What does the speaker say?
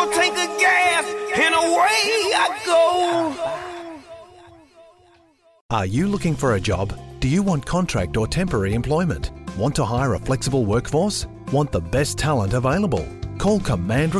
full tank of gas, and away I go. Are you looking for a job? Do you want contract or temporary employment? Want to hire a flexible workforce? Want the best talent available? Call Command